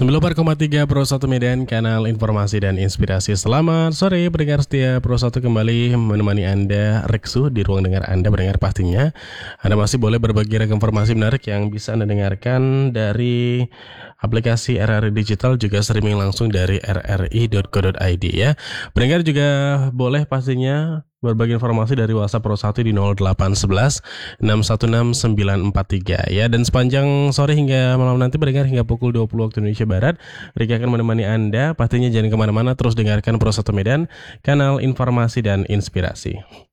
94,3 Pro 1 Medan, kanal informasi dan inspirasi. Selamat sore pendengar setia Pro 1, kembali menemani Anda Reksu di ruang dengar Anda mendengar pastinya. Anda masih boleh berbagi ragam informasi menarik yang bisa Anda dengarkan dari aplikasi RRI Digital, juga streaming langsung dari rri.co.id ya. Pendengar juga boleh pastinya berbagi informasi dari WhatsApp Pro 1 di 0811 616 943 ya. Dan sepanjang sore hingga malam nanti pendengar, hingga pukul 20 waktu Indonesia Barat, Rika akan menemani Anda. Pastinya jangan kemana-mana, terus dengarkan Pro 1 Medan, kanal informasi dan inspirasi.